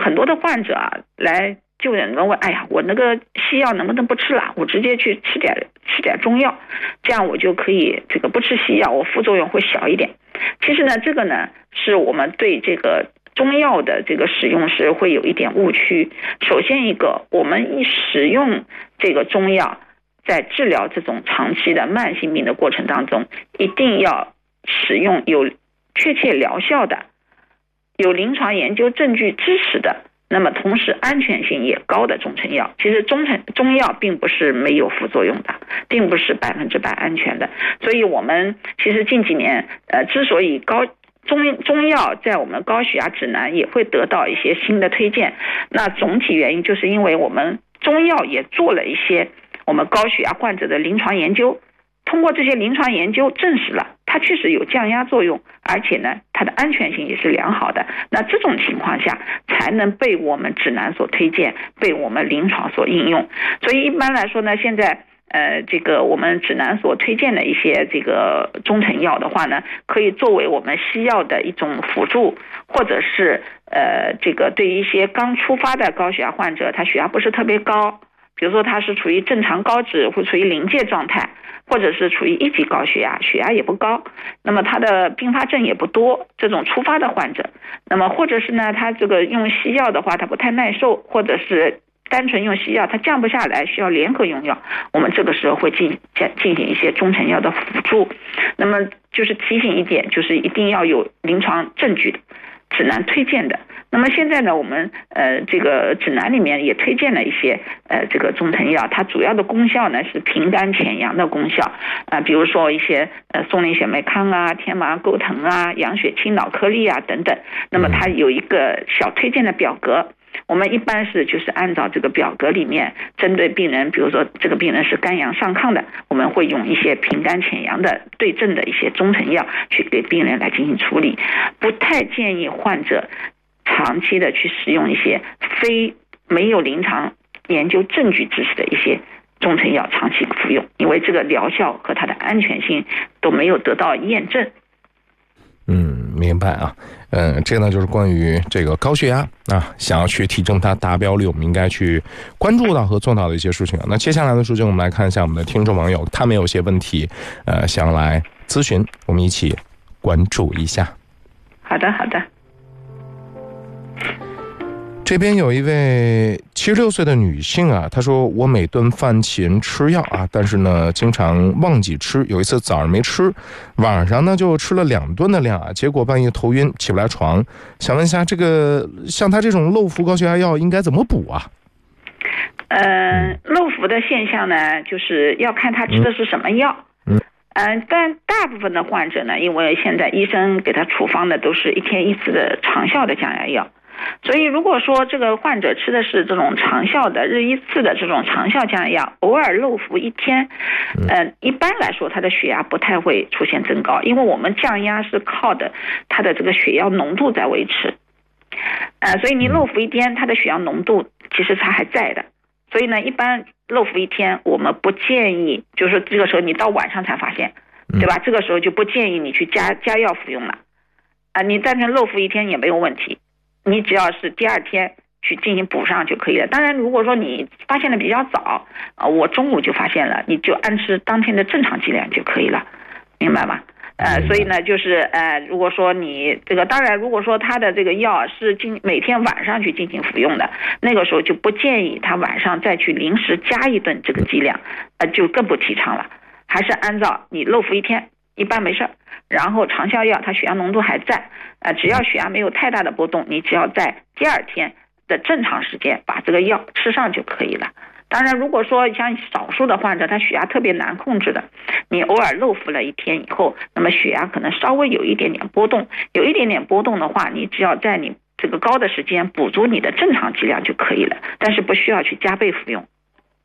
很多的患者啊来就有人问，哎呀，我那个西药能不能不吃了，我直接去吃点中药，这样我就可以这个不吃西药，我副作用会小一点。其实呢，这个呢是我们对这个中药的这个使用是会有一点误区。首先一个，我们一使用这个中药，在治疗这种长期的慢性病的过程当中，一定要使用有确切疗效的、有临床研究证据支持的，那么同时安全性也高的中成药。其实中药并不是没有副作用的，并不是100%安全的。所以我们其实近几年之所以中药在我们高血压指南也会得到一些新的推荐，那总体原因就是因为我们中药也做了一些我们高血压患者的临床研究，通过这些临床研究证实了它确实有降压作用，而且呢它的安全性也是良好的。那这种情况下才能被我们指南所推荐，被我们临床所应用。所以一般来说呢，现在这个我们指南所推荐的一些这个中成药的话呢，可以作为我们西药的一种辅助，或者是这个对于一些刚出发的高血压患者，他血压不是特别高，比如说他是处于正常高脂或处于临界状态，或者是处于1级高血压，血压也不高，那么他的并发症也不多，这种出发的患者，那么或者是呢他这个用西药的话他不太耐受，或者是单纯用西药它降不下来，需要联合用药，我们这个时候会进行一些中成药的辅助。那么就是提醒一点，就是一定要有临床证据的指南推荐的。那么现在呢，我们这个指南里面也推荐了一些这个中成药，它主要的功效呢是平肝潜阳的功效比如说一些松林血霉康啊、天麻钩藤啊、养血清脑颗粒啊等等。那么它有一个小推荐的表格，我们一般就是按照这个表格里面，针对病人，比如说这个病人是肝阳上亢的，我们会用一些平肝潜阳的对症的一些中成药去给病人来进行处理。不太建议患者长期的去使用一些没有临床研究证据支持的一些中成药长期服用，因为这个疗效和它的安全性都没有得到验证。 明白啊。这呢就是关于这个高血压啊，想要去提升它达标率，我们应该去关注到和做到的一些事情。那接下来的时间，我们来看一下我们的听众网友，他们有些问题，想要来咨询，我们一起关注一下。 好的。 这边有一位76岁的女性啊，她说我每顿饭前吃药啊，但是呢经常忘记吃，有一次早上没吃，晚上呢就吃了2顿的量啊，结果半夜头晕起不来床，想问一下这个像她这种漏服高血压药应该怎么补啊？ 漏服的现象呢，就是要看她吃的是什么药。但大部分的患者呢，因为现在医生给他处方的都是1天1次的长效的降压药，所以如果说这个患者吃的是这种长效的日1次的这种长效降压药，偶尔漏服1天，一般来说他的血压不太会出现增高，因为我们降压是靠的他的这个血药浓度在维持，所以你漏服1天，他的血药浓度其实它还在的，所以呢一般漏服1天我们不建议，就是这个时候你到晚上才发现，对吧？这个时候就不建议你去加药服用了你单纯漏服1天也没有问题，你只要是第2天去进行补上就可以了。当然如果说你发现的比较早我中午就发现了，你就按吃当天的正常剂量就可以了，明白吗？所以呢就是如果说你这个，当然如果说他的这个药是每天晚上去进行服用的，那个时候就不建议他晚上再去临时加1顿这个剂量就更不提倡了，还是按照你漏服1天一般没事，然后长效药它血压浓度还在只要血压没有太大的波动，你只要在第2天的正常时间把这个药吃上就可以了。当然如果说像少数的患者他血压特别难控制的，你偶尔漏服了1天以后，那么血压可能稍微有一点点波动，的话，你只要在你这个高的时间补足你的正常剂量就可以了，但是不需要去加倍服用。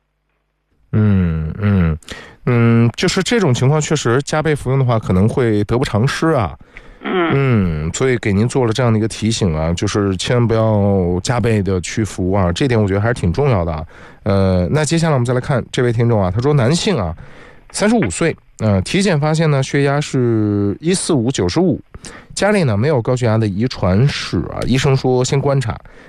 就是这种情况确实加倍服用的话可能会得不偿失啊。所以给您做了这样的一个提醒啊，就是千万不要加倍的去服啊，这点我觉得还是挺重要的啊。那接下来我们再来看这位听众啊，他说男性啊，35岁，体检发现呢血压是145/95，家里呢没有高血压的遗传史啊，医生说先观察，